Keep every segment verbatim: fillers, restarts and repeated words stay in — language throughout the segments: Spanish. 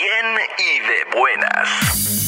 bien y de buenas.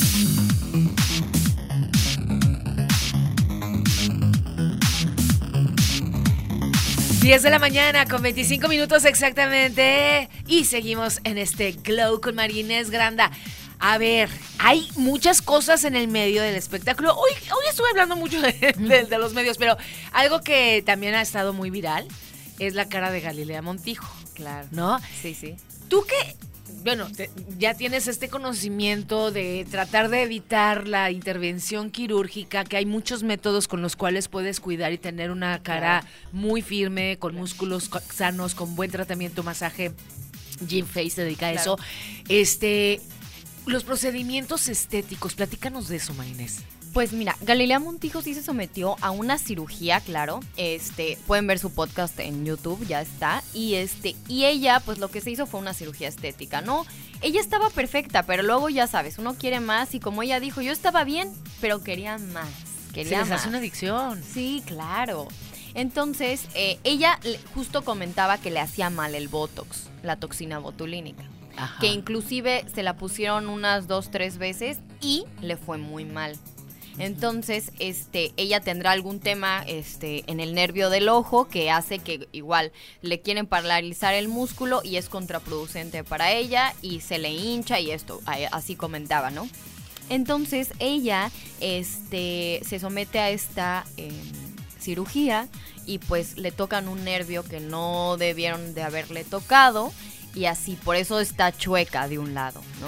diez de la mañana con veinticinco minutos exactamente. Y seguimos en este Glow con María Inés Granda. A ver, hay muchas cosas en el medio del espectáculo. Hoy, hoy estuve hablando mucho de, de, de los medios, pero algo que también ha estado muy viral es la cara de Galilea Montijo. Claro. ¿No? Sí, sí. Tú que, bueno, te, ya tienes este conocimiento de tratar de evitar la intervención quirúrgica, que hay muchos métodos con los cuales puedes cuidar y tener una cara claro. muy firme, con claro. músculos sanos, con buen tratamiento, masaje. Jim Face se dedica a claro. eso. Este... Los procedimientos estéticos, platícanos de eso, Marinés. Pues mira, Galilea Montijo sí se sometió a una cirugía, claro. Este, pueden ver su podcast en YouTube, ya está. Y este, y ella, pues lo que se hizo fue una cirugía estética, ¿no? Ella estaba perfecta, pero luego ya sabes, uno quiere más y como ella dijo, yo estaba bien, pero quería más. Quería se les más. hace una adicción. Sí, claro. Entonces, eh, ella justo comentaba que le hacía mal el Botox, la toxina botulínica. Ajá. Que inclusive se la pusieron unas dos, tres veces y le fue muy mal. Entonces, este, ella tendrá algún tema este, en el nervio del ojo que hace que igual le quieren paralizar el músculo y es contraproducente para ella y se le hincha y esto, así comentaba, ¿no? Entonces, ella este, se somete a esta eh, cirugía y pues le tocan un nervio que no debieron de haberle tocado. Y así, por eso está chueca de un lado, ¿no?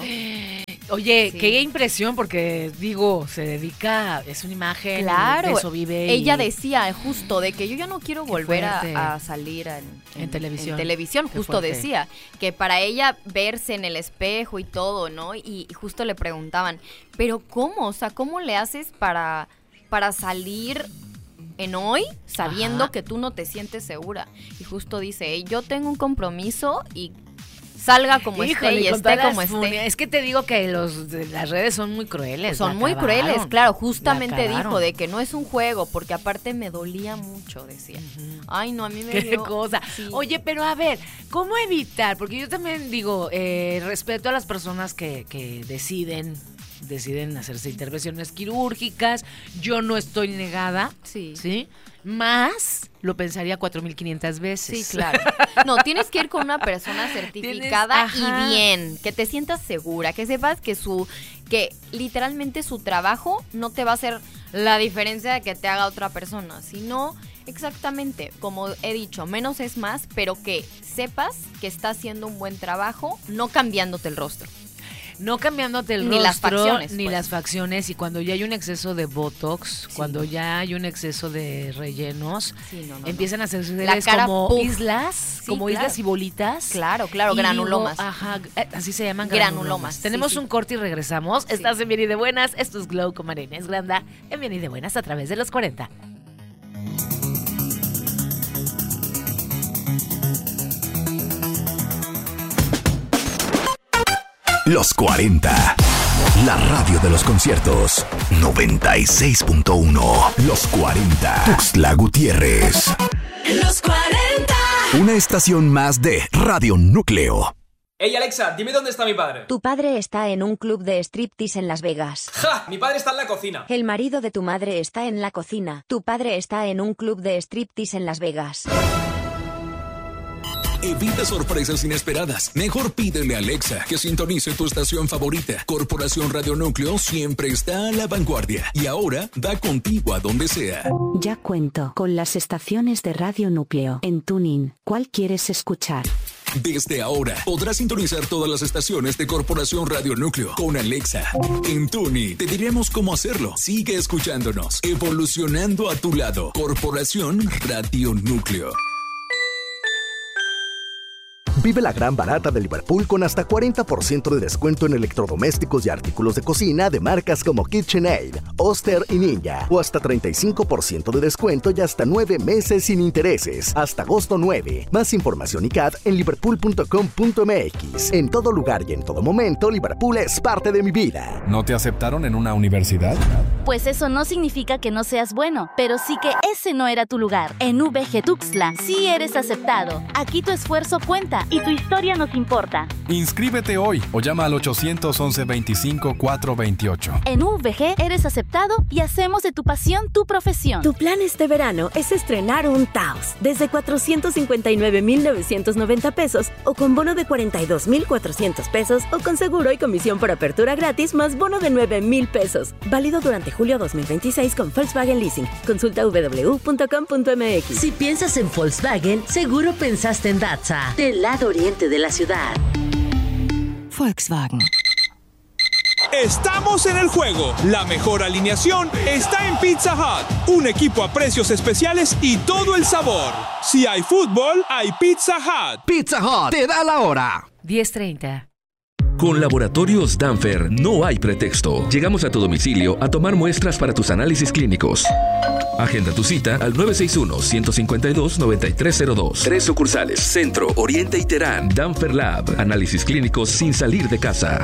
Oye, sí. qué impresión, porque digo, se dedica, es una imagen, claro, de eso vive. Ella y... decía justo de que yo ya no quiero volver a, a salir en, en, en televisión. En televisión, qué justo fuerte. Decía, que para ella verse en el espejo y todo, ¿no? Y, y justo le preguntaban, ¿pero cómo? O sea, ¿cómo le haces para, para salir en hoy sabiendo Ajá. que tú no te sientes segura? Y justo dice, yo tengo un compromiso y salga como Híjole, esté y esté como esté. Es que te digo que los las redes son muy crueles. Son muy acabaron. crueles, claro. Justamente dijo de que no es un juego, porque aparte me dolía mucho, decía. Uh-huh. Ay, no, a mí me Qué dio... cosa. Sí. Oye, pero a ver, ¿cómo evitar? Porque yo también digo, eh, respeto a las personas que, que deciden... deciden hacerse intervenciones quirúrgicas. Yo no estoy negada. Sí. ¿Sí? Más lo pensaría cuatro mil quinientas veces. Sí, claro. No, tienes que ir con una persona certificada y bien, que te sientas segura, que sepas que su que literalmente su trabajo no te va a hacer la diferencia de que te haga otra persona, sino exactamente, como he dicho, menos es más, pero que sepas que está haciendo un buen trabajo, no cambiándote el rostro. No cambiándote el ni rostro, las facciones, ni pues. las facciones, y cuando ya hay un exceso de botox, sí. cuando ya hay un exceso de rellenos, sí, no, no, empiezan no. a hacerse como puff. islas, sí, como claro. islas y bolitas. Claro, claro, y granulomas. Digo, ajá, así se llaman granulomas. granulomas. Tenemos sí, un sí. corte y regresamos. Sí. Estás en Bien y de Buenas, esto es Glow con María Inés Granda, en Bien y de Buenas a través de los cuarenta. Los cuarenta, la radio de los conciertos. noventa y seis punto uno. Los cuarenta. Tuxtla Gutiérrez. Los cuarenta. Una estación más de Radio Núcleo. Hey Alexa, dime dónde está mi padre. Tu padre está en un club de striptease en Las Vegas. ¡Ja! Mi padre está en la cocina. El marido de tu madre está en la cocina. Tu padre está en un club de striptease en Las Vegas. Evita sorpresas inesperadas. Mejor pídele a Alexa que sintonice tu estación favorita. Corporación Radio Núcleo siempre está a la vanguardia y ahora va contigo a donde sea. Ya cuento con las estaciones de Radio Núcleo en TuneIn. ¿Cuál quieres escuchar? Desde ahora podrás sintonizar todas las estaciones de Corporación Radio Núcleo con Alexa. En TuneIn te diremos cómo hacerlo. Sigue escuchándonos, evolucionando a tu lado. Corporación Radio Núcleo. Vive la gran barata de Liverpool con hasta cuarenta por ciento de descuento en electrodomésticos y artículos de cocina de marcas como KitchenAid, Oster y Ninja. O hasta treinta y cinco por ciento de descuento y hasta nueve meses sin intereses. Hasta agosto nueve. Más información y C A D en liverpool punto com punto m x. En todo lugar y en todo momento, Liverpool es parte de mi vida. ¿No te aceptaron en una universidad? Pues eso no significa que no seas bueno, pero sí que ese no era tu lugar. En U V G Tuxtla sí eres aceptado. Aquí tu esfuerzo cuenta. y tu historia nos importa. Inscríbete hoy o llama al ochocientos once veinticinco cuatrocientos veintiocho. En U V G eres aceptado y hacemos de tu pasión tu profesión. Tu plan este verano es estrenar un Taos desde cuatrocientos cincuenta y nueve mil novecientos noventa pesos o con bono de cuarenta y dos mil cuatrocientos pesos o con seguro y comisión por apertura gratis más bono de nueve mil pesos. Válido durante julio dos mil veintiséis con Volkswagen Leasing. Consulta doble u doble u doble u punto com punto m x. Si piensas en Volkswagen, seguro pensaste en Datsa, del lado oriente de la ciudad. Volkswagen. Estamos en el juego. La mejor alineación está en Pizza Hut. Un equipo a precios especiales y todo el sabor. Si hay fútbol, hay Pizza Hut. Pizza Hut te da la hora. diez treinta. Con Laboratorios Danfer no hay pretexto. Llegamos a tu domicilio a tomar muestras para tus análisis clínicos. Agenda tu cita al nueve seis uno, uno cinco dos, nueve tres cero dos. Tres sucursales: Centro, Oriente y Terán. Danfer Lab. Análisis clínicos sin salir de casa.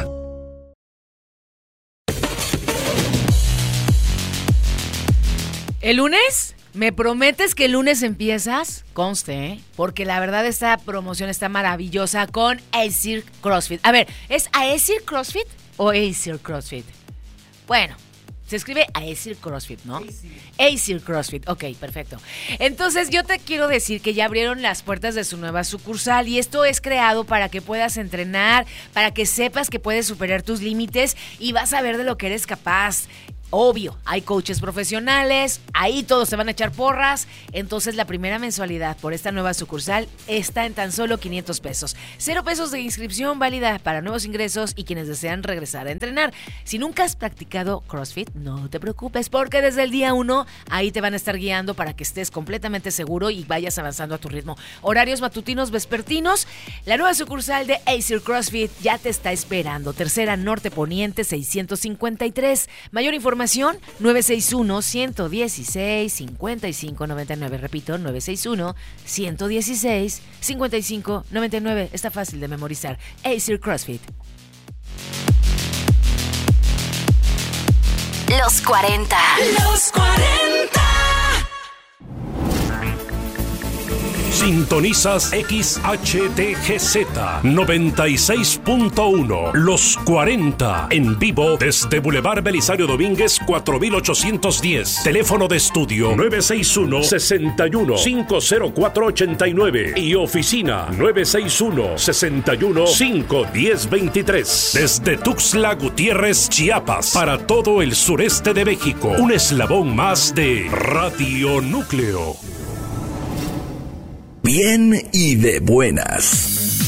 ¿El lunes? ¿Me prometes que el lunes empiezas? Conste, ¿eh? Porque la verdad esta promoción está maravillosa con Aesir CrossFit. A ver, ¿es Aesir CrossFit o Aesir CrossFit? Bueno, se escribe Aesir CrossFit, ¿no? Aesir CrossFit, ok, perfecto. Entonces yo te quiero decir que ya abrieron las puertas de su nueva sucursal y esto es creado para que puedas entrenar, para que sepas que puedes superar tus límites y vas a ver de lo que eres capaz. Obvio, hay coaches profesionales, ahí todos se van a echar porras, entonces la primera mensualidad por esta nueva sucursal está en tan solo quinientos pesos. Cero pesos de inscripción válida para nuevos ingresos y quienes desean regresar a entrenar. Si nunca has practicado CrossFit, no te preocupes porque desde el día uno ahí te van a estar guiando para que estés completamente seguro y vayas avanzando a tu ritmo. Horarios matutinos, vespertinos, la nueva sucursal de Aesir CrossFit ya te está esperando. Tercera Norte Poniente seiscientos cincuenta y tres. Mayor información nueve seis uno, uno uno seis, cinco cinco nueve nueve. Repito, nueve seis uno, uno uno seis, cinco cinco nueve nueve. Está fácil de memorizar. Aesir CrossFit. Los cuarenta. Los cuarenta. Sintonizas X H T G Z noventa y seis punto uno. Los cuarenta. En vivo desde Boulevard Belisario Domínguez cuatro mil ochocientos diez. Teléfono de estudio nueve seis uno, seis uno, cinco cero cuatro ocho nueve. Y oficina nueve seis uno, seis uno, cinco uno cero dos tres. Desde Tuxtla Gutiérrez, Chiapas. Para todo el sureste de México. Un eslabón más de Radio Núcleo. Bien y de buenas.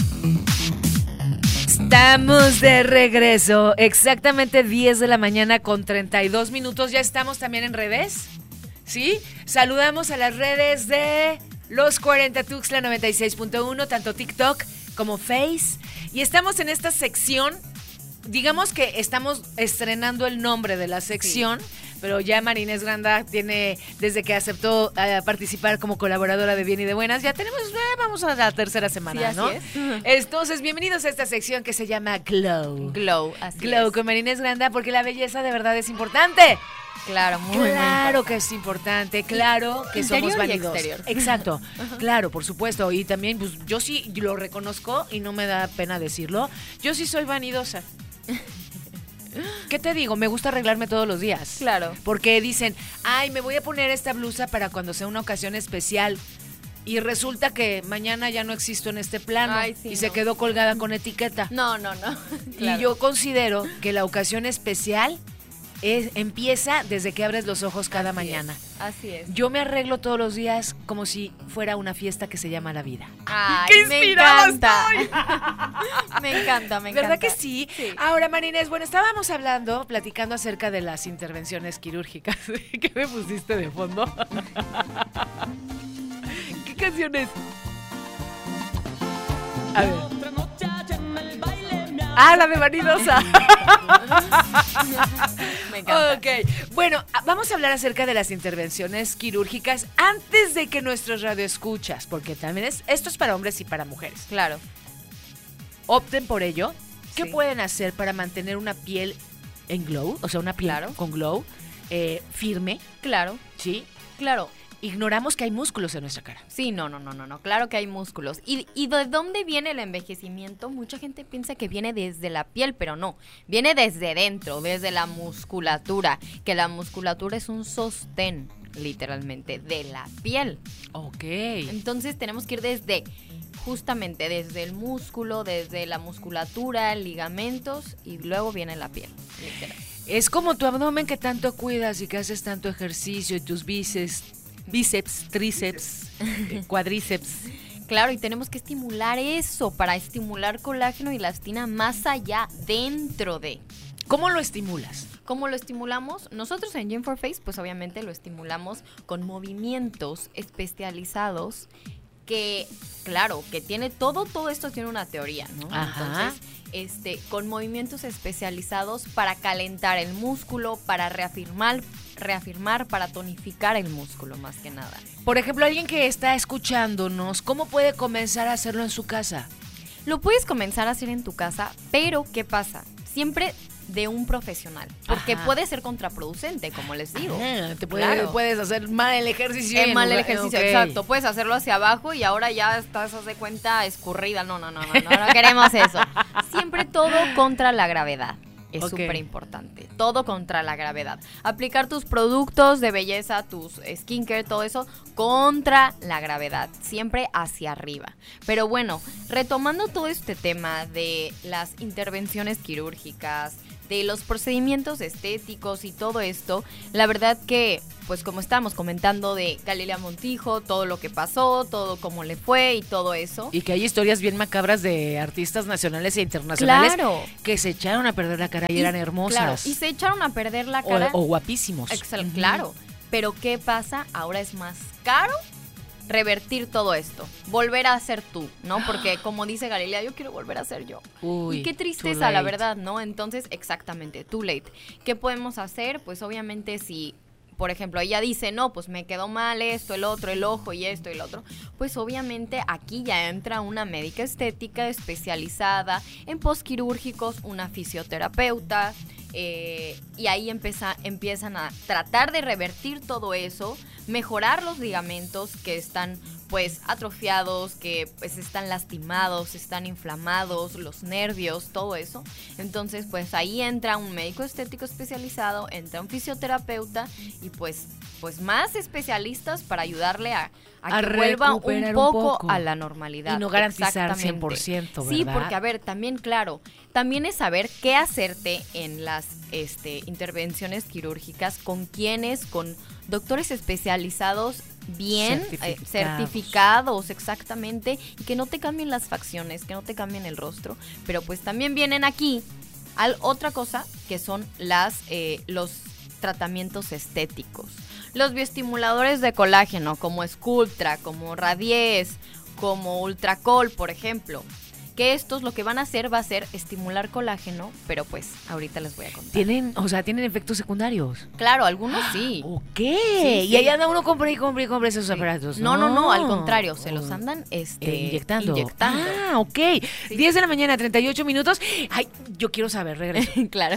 Estamos de regreso, exactamente diez de la mañana con treinta y dos minutos. Ya estamos también en redes, ¿sí? Saludamos a las redes de Los cuarenta Tuxtla noventa y seis punto uno, tanto TikTok como Face. Y estamos en esta sección, digamos que estamos estrenando el nombre de la sección. Sí. Pero ya Marinés Granda tiene, desde que aceptó uh, participar como colaboradora de Bien y de Buenas, ya tenemos, eh, vamos a la tercera semana, sí, así ¿no? Es. Entonces, bienvenidos a esta sección que se llama Glow. Glow, así Glow es. con Marinés Granda, porque la belleza de verdad es importante. Claro, muy Claro que es importante, claro que interior somos válidos. Y exterior. Exacto, claro, por supuesto. Y también, pues yo sí lo reconozco y no me da pena decirlo. Yo sí soy vanidosa. ¿Qué te digo? Me gusta arreglarme todos los días. Claro. Porque dicen, ay, me voy a poner esta blusa para cuando sea una ocasión especial. Y resulta que mañana ya no existo en este plano. Ay, sí, y no. se quedó colgada con etiqueta. No, no, no. Claro. Y yo considero que la ocasión especial es, empieza desde que abres los ojos cada Así mañana. Es. Así es. Yo me arreglo todos los días como si fuera una fiesta que se llama la vida. Ay, ¡qué me inspirada encanta! estoy! Me encanta, me encanta. ¿Verdad que sí? Sí. Ahora, Marinés, bueno, estábamos hablando, platicando acerca de las intervenciones quirúrgicas. ¿Qué me pusiste de fondo? ¿Qué canción es? A ver. Ah, la de Vanidosa. Me encanta. Ok, bueno, vamos a hablar acerca de las intervenciones quirúrgicas antes de que nuestros radioescuchas, porque también es, esto es para hombres y para mujeres. Claro. Opten por ello. ¿Qué Sí. pueden hacer para mantener una piel en glow? O sea, una piel Claro. con glow, eh, firme, Claro. ¿sí? Claro. ignoramos que hay músculos en nuestra cara. Sí, no, no, no, no, no, claro que hay músculos. ¿Y, y de dónde viene el envejecimiento? Mucha gente piensa que viene desde la piel, pero no, viene desde dentro, desde la musculatura, que la musculatura es un sostén, literalmente, de la piel. Ok. Entonces tenemos que ir desde, justamente desde el músculo, desde la musculatura, ligamentos, y luego viene la piel, literal. Es como tu abdomen que tanto cuidas y que haces tanto ejercicio y tus bíceps, bíceps, tríceps, cuadríceps. Claro, y tenemos que estimular eso para estimular colágeno y elastina más allá, dentro de. ¿Cómo lo estimulas? ¿Cómo lo estimulamos? Nosotros en Gym for Face, pues obviamente lo estimulamos con movimientos especializados que, claro, que tiene todo, todo esto tiene una teoría, ¿no? Ajá. Entonces, este, con movimientos especializados para calentar el músculo, para reafirmar, reafirmar, para tonificar el músculo, más que nada. Por ejemplo, alguien que está escuchándonos, ¿cómo puede comenzar a hacerlo en su casa? Lo puedes comenzar a hacer en tu casa, pero ¿qué pasa? Siempre de un profesional, porque Ajá. puede ser contraproducente, como les digo. Ah, te puede, Claro. Puedes hacer mal el ejercicio. Es mal el lugar- ejercicio, okay. exacto. Puedes hacerlo hacia abajo y ahora ya estás, haz de cuenta, escurrida. No, no, no, no, no, no queremos eso. Siempre todo contra la gravedad. Es Ok. súper importante. Todo contra la gravedad. Aplicar tus productos de belleza, tus skincare, todo eso contra la gravedad. Siempre hacia arriba. Pero bueno, retomando todo este tema de las intervenciones quirúrgicas, de los procedimientos estéticos y todo esto, la verdad que, pues como estábamos comentando de Galilea Montijo, todo lo que pasó, todo cómo le fue y todo eso. Y que hay historias bien macabras de artistas nacionales e internacionales Claro. que se echaron a perder la cara y, Y- eran hermosas. Claro, y se echaron a perder la o, cara. o guapísimos. Excel- Ujú. Claro, pero ¿qué pasa? Ahora es más caro revertir todo esto, volver a ser tú, ¿no? Porque como dice Galilea, yo quiero volver a ser yo. Uy, y qué too tristeza, late. la verdad, ¿no? Entonces, exactamente, too late. ¿Qué podemos hacer? Pues obviamente si, por ejemplo, ella dice, no, pues me quedó mal esto, el otro, el ojo y esto y el otro, pues obviamente aquí ya entra una médica estética especializada en postquirúrgicos, una fisioterapeuta, eh, y ahí empieza, empiezan a tratar de revertir todo eso, mejorar los ligamentos que están pues atrofiados, que pues están lastimados, están inflamados, los nervios, todo eso. Entonces pues ahí entra un médico estético especializado, entra un fisioterapeuta y pues, pues más especialistas para ayudarle a, a, A que vuelva un recuperar un poco, poco. a la normalidad. Y no garantizar Exactamente. cien por ciento, Sí, ¿verdad? porque a ver, también claro, también es saber qué hacerte en las este, intervenciones quirúrgicas, con quiénes, con doctores especializados bien eh, Certificados. certificados, exactamente, y que no te cambien las facciones, que no te cambien el rostro, pero pues también vienen aquí al, otra cosa que son las eh, los tratamientos estéticos, los bioestimuladores de colágeno como Sculptra, como Radies, como Ultracol, por ejemplo. Que estos lo que van a hacer va a ser estimular colágeno, pero pues ahorita les voy a contar. Tienen, o sea, tienen efectos secundarios. Claro, algunos sí. Ok. Sí, Y sí. ahí anda uno compra y compra y compra esos aparatos. No, no, no, al contrario, se los andan este, Eh, inyectando. inyectando. Ah, ok. diez de la mañana, treinta y ocho minutos. Ay, yo quiero saber, regreso. Claro.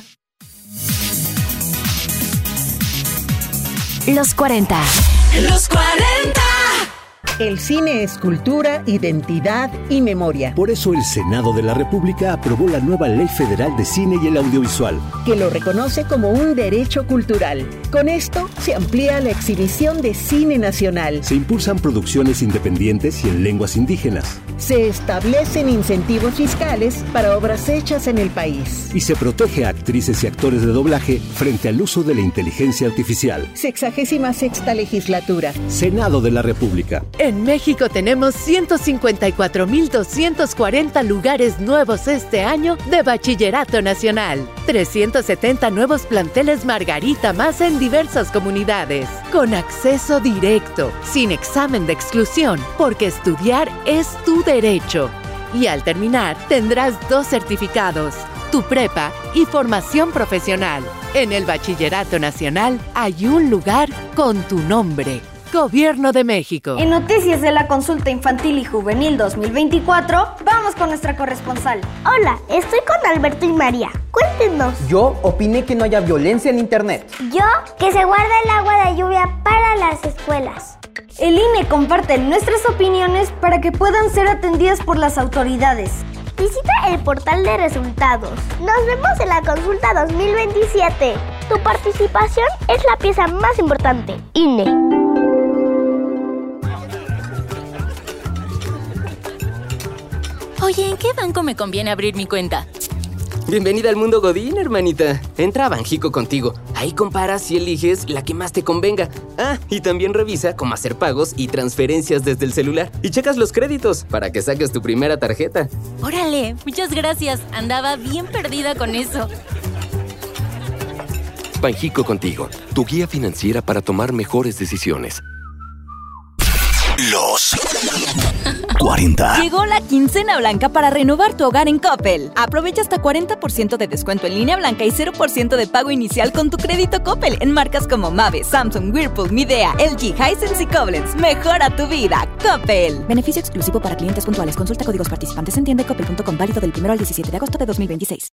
Los cuarenta. Los cuarenta. El cine es cultura, identidad y memoria. Por eso el Senado de la República aprobó la nueva Ley Federal de Cine y el Audiovisual, que lo reconoce como un derecho cultural. Con esto se amplía la exhibición de cine nacional. Se impulsan producciones independientes y en lenguas indígenas. Se establecen incentivos fiscales para obras hechas en el país. Y se protege a actrices y actores de doblaje frente al uso de la inteligencia artificial. Sexagésima sexta legislatura. Senado de la República. En México tenemos ciento cincuenta y cuatro mil doscientos cuarenta lugares nuevos este año de Bachillerato Nacional. trescientos setenta nuevos planteles Margarita más en diversas comunidades. Con acceso directo, sin examen de exclusión, porque estudiar es tu derecho. Y al terminar, tendrás dos certificados, tu prepa y formación profesional. En el Bachillerato Nacional hay un lugar con tu nombre. Gobierno de México. En noticias de la consulta infantil y juvenil dos mil veinticuatro, vamos con nuestra corresponsal. Hola, estoy con Alberto y María. Cuéntenos. Yo opiné que no haya violencia en internet. Yo, que se guarda el agua de lluvia para las escuelas. El I N E comparte nuestras opiniones para que puedan ser atendidas por las autoridades. Visita el portal de resultados. Nos vemos en la consulta dos mil veintisiete. Tu participación es la pieza más importante. I N E. Oye, ¿en qué banco me conviene abrir mi cuenta? Bienvenida al mundo Godín, hermanita. Entra a Banjico contigo. Ahí comparas y eliges la que más te convenga. Ah, y también revisa cómo hacer pagos y transferencias desde el celular. Y checas los créditos para que saques tu primera tarjeta. Órale, muchas gracias. Andaba bien perdida con eso. Banjico contigo, tu guía financiera para tomar mejores decisiones. Los cuarenta. Llegó la quincena blanca para renovar tu hogar en Coppel. Aprovecha hasta cuarenta por ciento de descuento en línea blanca y cero por ciento de pago inicial con tu crédito Coppel en marcas como Mave, Samsung, Whirlpool, Midea, L G, Hisense y Koblenz. Mejora tu vida, Coppel. Beneficio exclusivo para clientes puntuales. Consulta códigos participantes en tienda coppel punto com, válido del primero al diecisiete de agosto de dos mil veintiséis.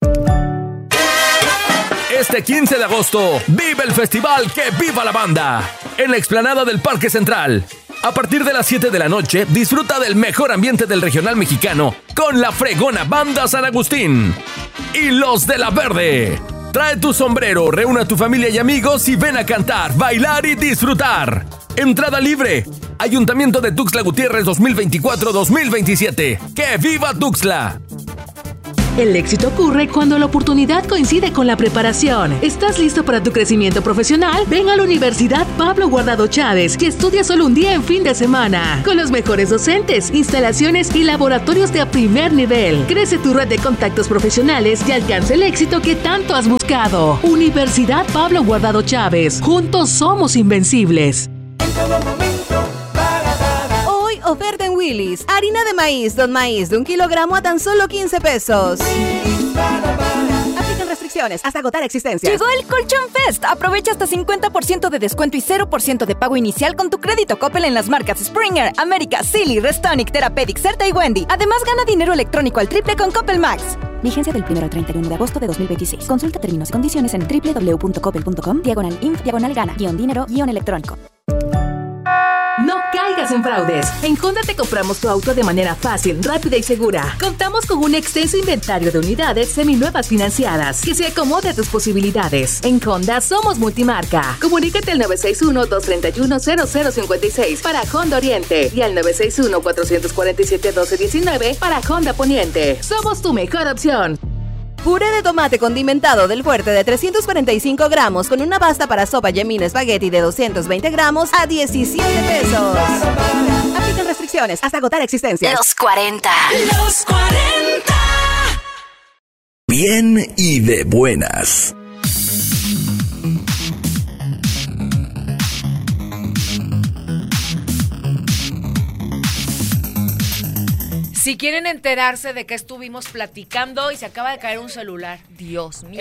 Este quince de agosto, vive el festival Que Viva la Banda en la explanada del Parque Central. A partir de las siete de la noche, disfruta del mejor ambiente del regional mexicano con la fregona Banda San Agustín y Los de la Verde. Trae tu sombrero, reúne a tu familia y amigos y ven a cantar, bailar y disfrutar. Entrada libre. Ayuntamiento de Tuxtla Gutiérrez dos mil veinticuatro dos mil veintisiete. ¡Que viva Tuxtla! El éxito ocurre cuando la oportunidad coincide con la preparación. ¿Estás listo para tu crecimiento profesional? Ven a la Universidad Pablo Guardado Chávez y estudia solo un día en fin de semana. Con los mejores docentes, instalaciones y laboratorios de primer nivel. Crece tu red de contactos profesionales y alcanza el éxito que tanto has buscado. Universidad Pablo Guardado Chávez. Juntos somos invencibles. Oferta en Willy's. Harina de maíz, Don Maíz de un kilogramo a tan solo quince pesos. Aplican restricciones hasta agotar existencias. Llegó el Colchón Fest. Aprovecha hasta cincuenta por ciento de descuento y cero por ciento de pago inicial con tu crédito Coppel en las marcas Springer, América, Silly, Restonic, Therapeutic, Certa y Wendy. Además, gana dinero electrónico al triple con Coppel Max. Vigencia del primero al treinta y uno de agosto de dos mil veintiséis. Consulta términos y condiciones en doble u doble u doble u punto coppel punto com, diagonal inf, diagonal gana, guión dinero, guión electrónico. No caigas en fraudes. En Honda te compramos tu auto de manera fácil, rápida y segura. Contamos con un extenso inventario de unidades seminuevas financiadas que se acomode a tus posibilidades. En Honda somos multimarca. Comunícate al nueve seis uno, dos tres uno, cero cero cinco seis para Honda Oriente y al nueve seis uno, cuatro cuatro siete, uno dos uno nueve para Honda Poniente. Somos tu mejor opción. Puré de tomate condimentado del Fuerte de trescientos cuarenta y cinco gramos con una pasta para sopa Yemina Espagueti de doscientos veinte gramos a diecisiete pesos. Aplican restricciones hasta agotar existencias. Los cuarenta. Los cuarenta. Bien y de buenas. Si quieren enterarse de qué estuvimos platicando y se acaba de caer un celular. Dios mío.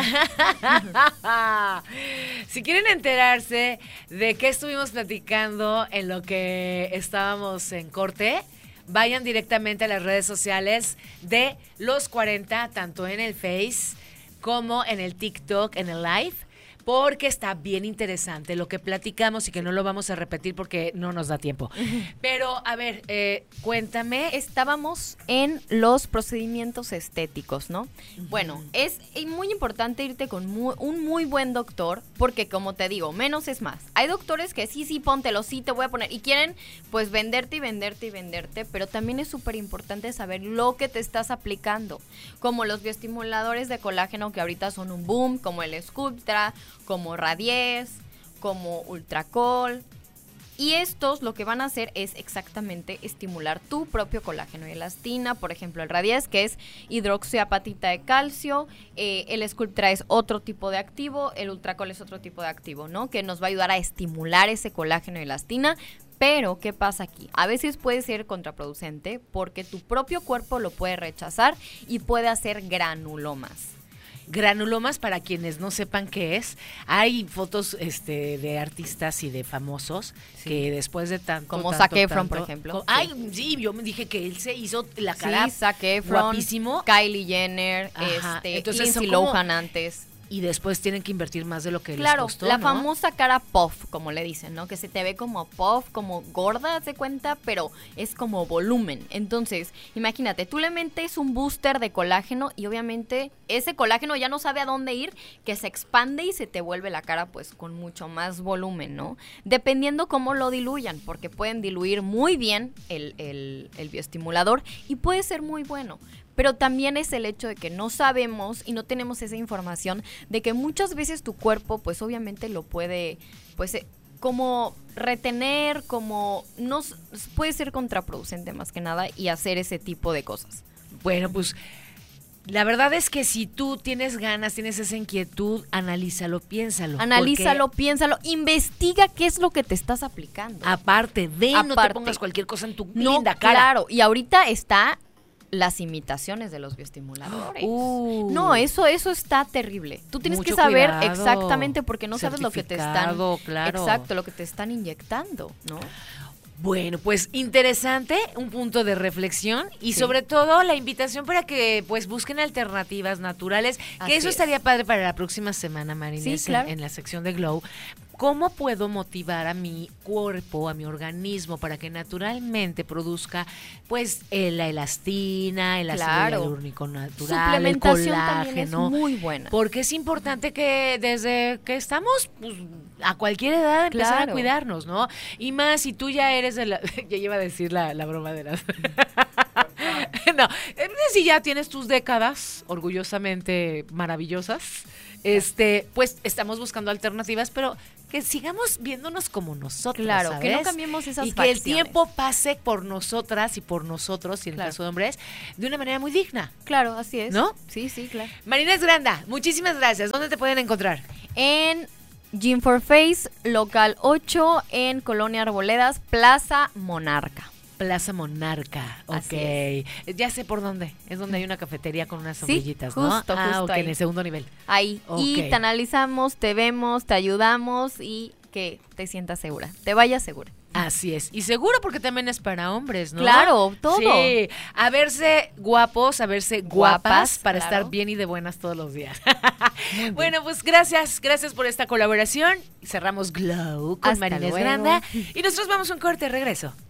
Si quieren enterarse de qué estuvimos platicando en lo que estábamos en corte, vayan directamente a las redes sociales de Los cuarenta, tanto en el Face como en el TikTok, en el Live. Porque está bien interesante lo que platicamos y que no lo vamos a repetir porque no nos da tiempo. Pero, a ver, eh, cuéntame. Estábamos en los procedimientos estéticos, ¿no? Uh-huh. Bueno, es muy importante irte con muy, un muy buen doctor porque, como te digo, menos es más. Hay doctores que sí, sí, póntelo, sí, te voy a poner. Y quieren, pues, venderte y venderte y venderte. Pero también es súper importante saber lo que te estás aplicando. Como los bioestimuladores de colágeno que ahorita son un boom, como el Sculptra, como Radies, como Ultracol. Y estos lo que van a hacer es exactamente estimular tu propio colágeno y elastina. Por ejemplo, el Radies, que es hidroxiapatita de calcio. Eh, el Sculptra es otro tipo de activo. El Ultracol es otro tipo de activo, ¿no? Que nos va a ayudar a estimular ese colágeno y elastina. Pero, ¿qué pasa aquí? A veces puede ser contraproducente porque tu propio cuerpo lo puede rechazar y puede hacer granulomas. Granulomas, para quienes no sepan qué es, hay fotos este, de artistas y de famosos sí. que después de tanto como tanto, Zac Efron, tanto, por ejemplo. Como, ay, sí, yo me dije que él se hizo la cara sí, Zac Efron, guapísimo. Kylie Jenner, Ajá, este, Lindsay Lohan antes. y después tienen que invertir más de lo que claro, les costó, la ¿no? famosa cara puff, como le dicen, ¿no? Que se te ve como puff, como gorda, ¿te cuenta? Pero es como volumen. Entonces, imagínate, tú le metes un booster de colágeno y obviamente ese colágeno ya no sabe a dónde ir, que se expande y se te vuelve la cara pues con mucho más volumen, ¿no? Dependiendo cómo lo diluyan, porque pueden diluir muy bien el, el, el bioestimulador y puede ser muy bueno. Pero también es el hecho de que no sabemos y no tenemos esa información de que muchas veces tu cuerpo pues obviamente lo puede pues eh, como retener, como no puede ser contraproducente más que nada y hacer ese tipo de cosas. Bueno, pues la verdad es que si tú tienes ganas, tienes esa inquietud, analízalo, piénsalo. Analízalo, piénsalo, investiga qué es lo que te estás aplicando. Aparte de, Aparte, no te pongas cualquier cosa en tu no, linda cara. Claro, y ahorita está las imitaciones de los bioestimuladores. Uh, no, eso eso está terrible. Tú tienes que saber cuidado. Exactamente porque no sabes lo que te están claro. Exacto, lo que te están inyectando, ¿no? Bueno, pues interesante, un punto de reflexión y sí. sobre todo la invitación para que pues busquen alternativas naturales, Así que eso es. estaría padre para la próxima semana, Marinés, sí, claro. en, en la sección de Glow. ¿Cómo puedo motivar a mi cuerpo, a mi organismo, para que naturalmente produzca, pues, eh, la elastina, el ácido claro. hialurónico natural, el Suplementación colágeno? también es muy buena. Porque es importante que desde que estamos, pues, a cualquier edad empezar Claro. a cuidarnos, ¿no? Y más si tú ya eres de la... ya iba a decir la, la broma de las... no, si ya tienes tus décadas orgullosamente maravillosas, este, pues estamos buscando alternativas, pero que sigamos viéndonos como nosotros, Claro, ¿sabes? que no cambiemos esas y que facciones. el tiempo pase por nosotras y por nosotros, y en Claro. el caso de hombres, de una manera muy digna. Claro, así es. ¿No? Sí, sí, claro. Marinés Granda, muchísimas gracias. ¿Dónde te pueden encontrar? En Gym for Face, local ocho, en Colonia Arboledas, Plaza Monarca. Plaza Monarca, ok. Así Ya sé por dónde. Es donde hay una cafetería con unas Sí, sombrillitas, ¿no? justo, ah, justo ok, ahí. en el segundo nivel. Ahí. Ok. Y te analizamos, te vemos, te ayudamos y que te sientas segura, te vayas segura. Así es. Y seguro porque también es para hombres, ¿no? Claro, todo. Sí. A verse guapos, a verse guapas, Guapas, para claro. estar bien y de buenas todos los días. Bueno, pues gracias, gracias por esta colaboración. Cerramos Glow con Hasta Marinés luego. Granda. Y nosotros vamos a un corte, regreso.